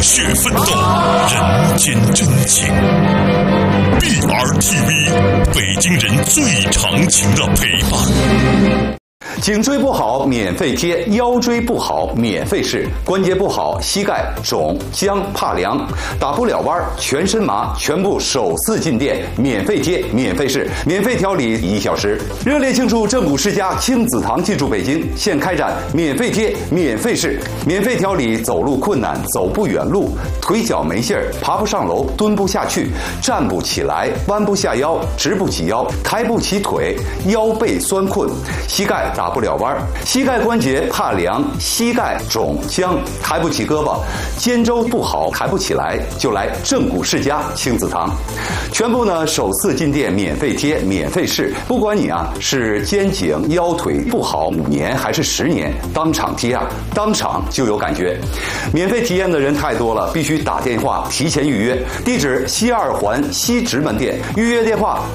血奋斗，人间真情。BRTV， 北京人最长情的陪伴。 颈椎不好免费贴，腰椎不好免费试，关节不好膝盖肿僵怕凉，打不了弯全身麻，全部首次进店免费贴免费试，免费调理1小时。热烈庆祝正骨世家亲子堂进驻北京，现开展免费贴免费试，免费调理走路困难、走不远路、腿脚没劲儿、爬不上楼、蹲不下去、站不起来、弯不下腰、直不起腰、抬不起腿、腰背酸困、膝盖打不了弯，膝盖关节怕凉，膝盖肿僵，抬不起胳膊，肩周不好抬不起来，就来正骨世家亲子堂，全部呢首次进店免费贴免费试，不管你是肩颈腰腿不好5年还是10年，当场贴当场就有感觉。免费体验的人太多了，必须打电话提前预约，地址西2环西直门店，预约电话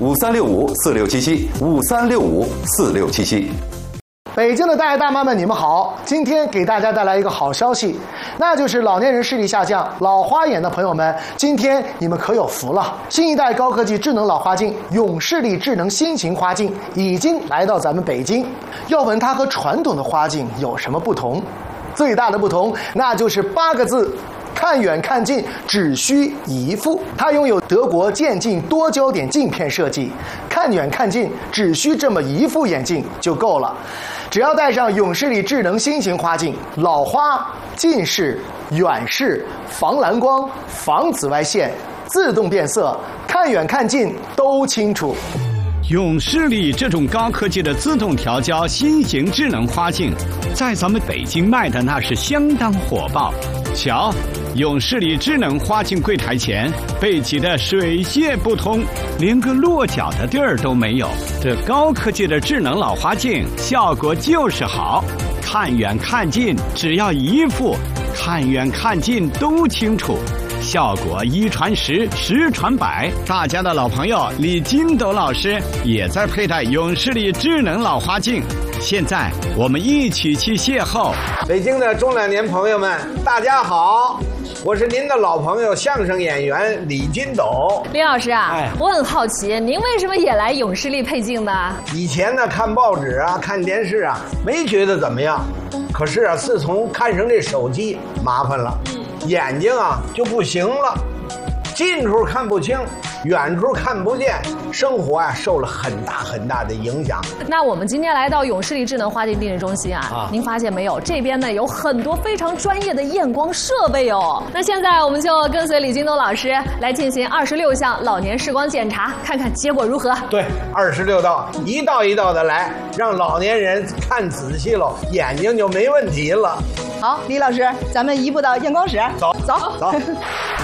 5365467753654677。 北京的大爷大妈们，你们好！今天给大家带来一个好消息，那就是老年人视力下降、老花眼的朋友们，今天你们可有福了！新一代高科技智能老花镜永视力智能新型花镜已经来到咱们北京。要问它和传统的花镜有什么不同？最大的不同，那就是8个字。看远看近只需一副，它拥有德国渐进多焦点镜片设计，看远看近只需这么一副眼镜就够了。只要戴上永视力智能新型花镜，老花、近视、远视、防蓝光、防紫外线、自动变色，看远看近都清楚。 永视力这种高科技的自动调焦新型智能花镜，在咱们北京卖的那是相当火爆。瞧，永视力智能花镜柜台前被挤得水泄不通，连个落脚的地儿都没有。这高科技的智能老花镜效果就是好，看远看近只要一副，看远看近都清楚。效果1传10，10传100。大家的老朋友李金斗老师也在佩戴永视力智能老花镜。现在我们一起去邂逅。 北京的中老年朋友们，大家好，我是您的老朋友相声演员李金斗。 李老师我很好奇，您为什么也来永视力配镜呢？ 以前呢，看报纸看电视没觉得怎么样，可是自从看上这手机，麻烦了。眼睛就不行了，近处看不清，远处看不见，生活受了很大的影响。 那我们今天来到永视力智能花镜定制中心您发现没有，这边呢有很多非常专业的验光设备哦。那现在我们就跟随李金斗老师来进行26项老年视光检查，看看结果如何。 对，26道，一道一道的来，让老年人看仔细了，眼睛就没问题了。 好，李老师，咱们移步到验光室。 走。